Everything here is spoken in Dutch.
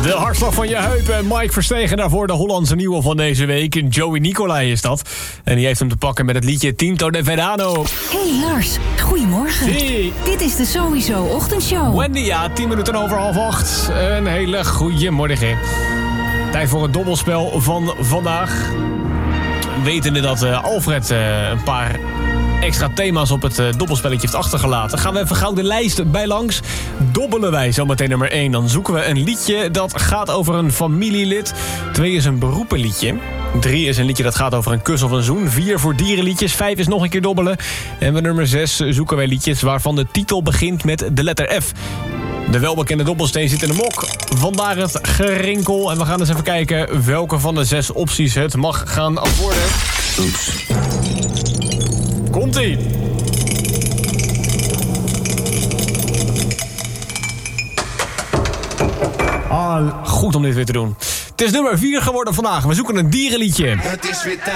De hartslag van je heupen. Mike Verstegen daarvoor de Hollandse nieuwe van deze week. Joey Nicolai is dat. En die heeft hem te pakken met het liedje Tinto de Verano. Hey Lars, goedemorgen. Hey. Dit is de Sowieso Ochtendshow. Wendy, ja, 10 minuten over 7:30. Een hele goede morgen. Tijd voor het dobbelspel van vandaag. Wetende dat Alfred een paar extra thema's op het dobbelspelletje heeft achtergelaten, gaan we even gauw de lijst bij langs. Dobbelen wij zometeen nummer 1. Dan zoeken we een liedje dat gaat over een familielid. 2 is een beroepenliedje. 3 is een liedje dat gaat over een kus of een zoen. 4 voor dierenliedjes. 5 is nog een keer dobbelen. En bij nummer 6 zoeken wij liedjes waarvan de titel begint met de letter F. De welbekende dobbelsteen zit in de mok. Vandaar het gerinkel. En we gaan eens even kijken welke van de 6 opties het mag gaan worden. Oeps. Komt-ie. Goed om dit weer te doen. Het is nummer 4 geworden vandaag. We zoeken een dierenliedje. Het is weer